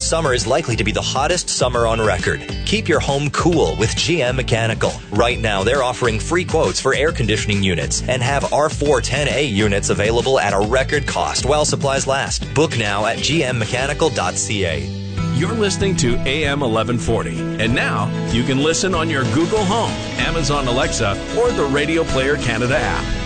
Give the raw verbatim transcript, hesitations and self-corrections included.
Summer is likely to be the hottest summer on record. Keep your home cool with G M Mechanical. Right now, they're offering free quotes for air conditioning units and have R four ten A units available at a record cost while supplies last. Book now at g m mechanical dot c a. You're listening to A M eleven forty. And now, you can listen on your Google Home, Amazon Alexa, or the Radio Player Canada app.